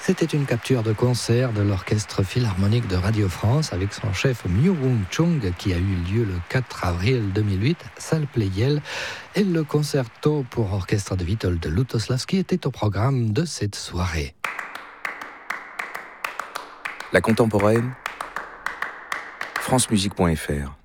C'était une capture de concert de l'Orchestre Philharmonique de Radio France avec son chef Myung Chung qui a eu lieu le 4 avril 2008, salle Pleyel, et le concerto pour orchestre de Witold Lutosławski était au programme de cette soirée. La contemporaine, francemusique.fr